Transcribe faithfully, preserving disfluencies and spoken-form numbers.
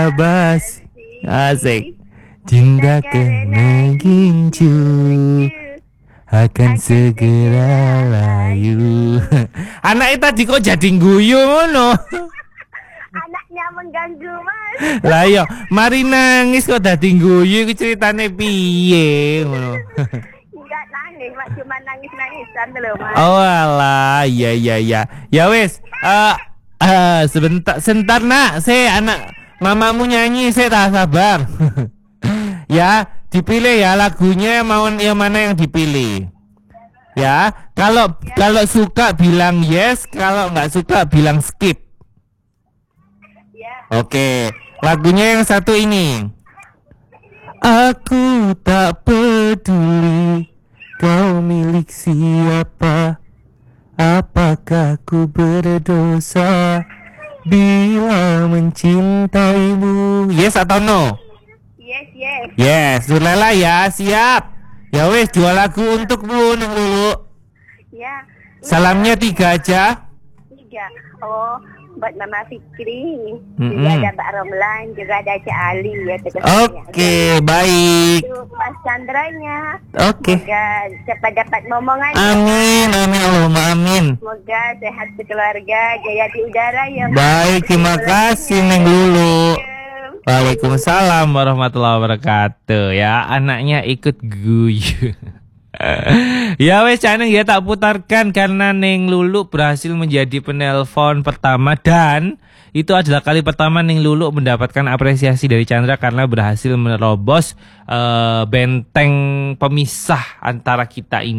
basa-basi. Asik. Cinta kena gincu akan segera layu. Anak tadi kok jadi guyu ngono. Anaknya mengganggu mas. Lah iya, mari nangis kok dadi guyu iki ceritane piye ngono. Enggak nangis, mak cuma nangis-nangisan lho mas. Oh alah, iya iya iya. Ya wis, eh uh, sebentar sebentar nak, saya anak mamamu nyanyi, saya tak sabar. Ya, dipilih ya lagunya mau yang mana yang dipilih. Ya, kalau ya. Kalau suka bilang yes, kalau nggak suka bilang skip. Ya. Oke, lagunya yang satu ini. Aku tak peduli kau milik siapa, apakah ku berdosa bila mencintaimu? Yes atau no? Yes, yes. Yes, Lela ya, siap. Ya wes, jual lagu untukmu Neng Lulu. Ya. Salamnya tiga aja. Tiga. Oh, buat Mama Fikri. Mm-mm. Juga ada Mbak Romlan, juga ada Cak Ali ya. Oke, okay, baik. Itu Mas Chandranya. Oke. Okay. Semoga cepat dapat momongan. Amin, amin, Allahumma amin. Semoga sehat sekeluarga, jaya di udara ya. Baik, terima kasih Neng Lulu. Waalaikumsalam warahmatullahi wabarakatuh. Ya, anaknya ikut guyu. Ya wes Caneng ya tak putarkan karena Neng Lulu berhasil menjadi penelpon pertama dan itu adalah kali pertama Neng Lulu mendapatkan apresiasi dari Chandra karena berhasil menerobos uh, benteng pemisah antara kita ini.